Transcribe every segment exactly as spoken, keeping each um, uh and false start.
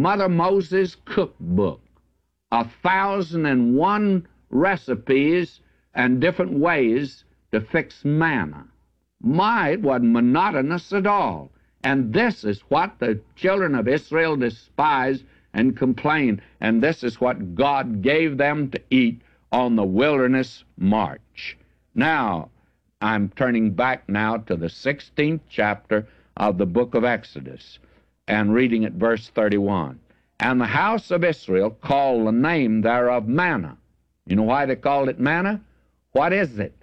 Mother Moses' cookbook, a thousand and one recipes and different ways to fix manna. My, it wasn't monotonous at all. And this is what the children of Israel despised and complained, and this is what God gave them to eat on the wilderness march. Now, I'm turning back now to the sixteenth chapter of the book of Exodus and reading at verse thirty-one. And the house of Israel called the name thereof manna. You know why they called it manna? What is it?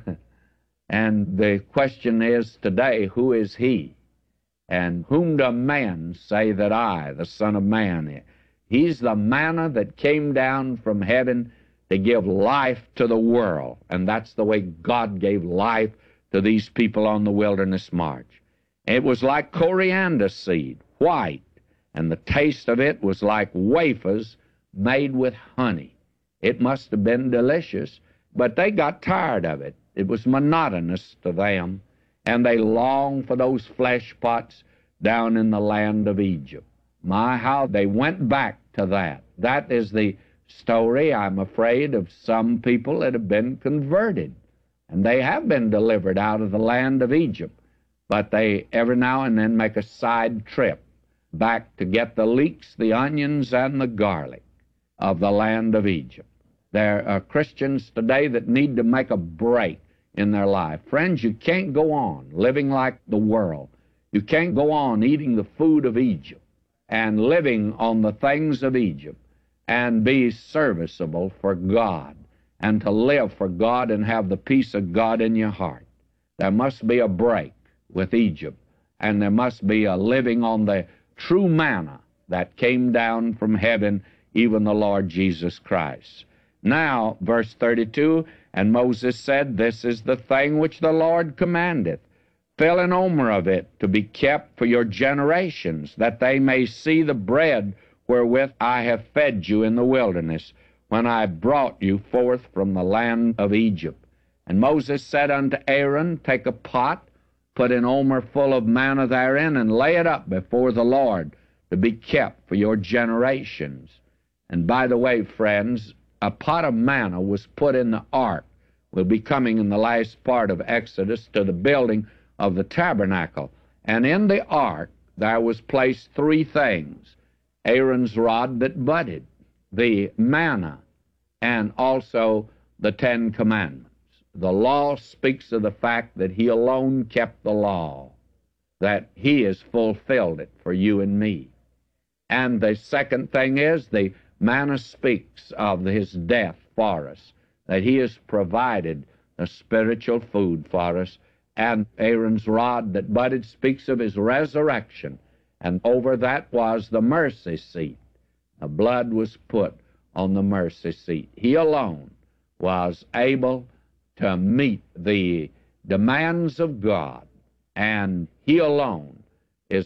And the question is today, who is he? And whom do men say that I, the Son of Man, am? He's the manna that came down from heaven to give life to the world. And that's the way God gave life to these people on the wilderness march. It was like coriander seed, white, and the taste of it was like wafers made with honey. It must have been delicious, but they got tired of it. It was monotonous to them, and they longed for those flesh pots down in the land of Egypt. My, how they went back to that. That is the story, I'm afraid, of some people that have been converted. And they have been delivered out of the land of Egypt. But they every now and then make a side trip back to get the leeks, the onions, and the garlic of the land of Egypt. There are Christians today that need to make a break in their life. Friends, you can't go on living like the world. You can't go on eating the food of Egypt and living on the things of Egypt and be serviceable for God and to live for God and have the peace of God in your heart. There must be a break with Egypt, and there must be a living on the true manna that came down from heaven, even the Lord Jesus Christ. Now, verse thirty-two, and Moses said, This is the thing which the Lord commandeth. Fill an omer of it to be kept for your generations, that they may see the bread wherewith I have fed you in the wilderness, when I brought you forth from the land of Egypt. And Moses said unto Aaron, Take a pot, put an omer full of manna therein, and lay it up before the Lord to be kept for your generations. And by the way, friends, a pot of manna was put in the ark. We'll be coming in the last part of Exodus to the building of the tabernacle. And in the ark there was placed three things: Aaron's rod that budded, the manna, and also the Ten Commandments. The law speaks of the fact that he alone kept the law, that he has fulfilled it for you and me. And the second thing is the manna speaks of his death for us, that he has provided the spiritual food for us. And Aaron's rod that budded speaks of his resurrection, and over that was the mercy seat. The blood was put on the mercy seat. He alone was able to meet the demands of God, and he alone